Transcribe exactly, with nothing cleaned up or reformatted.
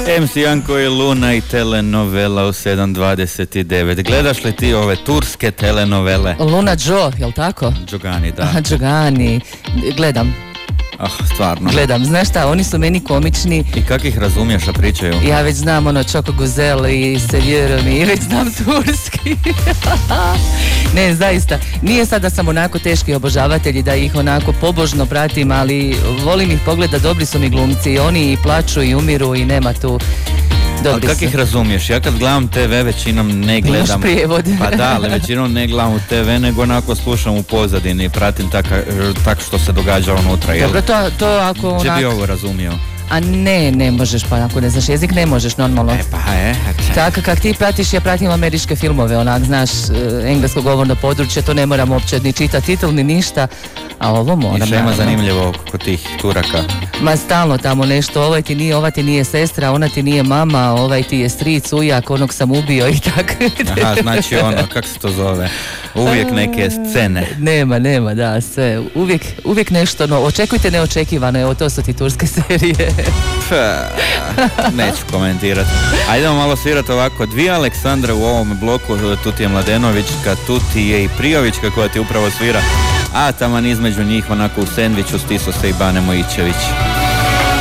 em si Janko i Luna i telenovela u sedam dvadeset devet. Gledaš li ti ove turske telenovele? Luna Joe, jel tako? Đogani, da. Aha, Đogani. Gledam. Ah, stvarno. Gledam, znaš šta, oni su meni komični. I kak ih razumiješ, a pričaju? Ja već znam ono Čoko Guzel i Sevjerom i već znam turski. Ne, zaista. Nije sad da sam onako teški obožavatelj i da ih onako pobožno pratim, ali volim ih pogleda, dobri su mi glumci. Oni i plaču i umiru i nema tu... Ali kak ih razumiješ? Ja kad gledam te ve većinom ne gledam. Imaš prijevod. Pa da, ali većinom ne gledam u te ve, nego onako slušam u pozadini i pratim tak, tak što se događa unutra. Jel? Dobro, to, to ako onako... Če bi ovo razumio? A ne, ne možeš, pa ako ne znaš jezik, ne možeš normalno. E pa je. Tako kak ti pratiš, ja pratim američke filmove, onak, znaš, englesko govorno područje, to ne moram uopće ni čitati titul, ni ništa. A ovo moram. I što ima zanimljivo kod tih Turaka? Ma stalno tamo nešto, ovaj ti nije, ova ti nije sestra, ona ti nije mama, ovaj ti je stric, ujak, onog sam ubio i tako. Aha, znači ono, kako se to zove? Uvijek neke scene. Nema, nema, da, sve. Uvijek, uvijek nešto, no, očekujte neočekivano, evo to su ti turske serije. Pa, neću komentirati. Ajdemo malo svirati ovako. Dvije Aleksandre u ovom bloku, tu ti je Mladenovićka, tu ti je i Prijovićka koja ti upravo svira. A taman između njih onako u sendviču stiso se i Bane Mojićević.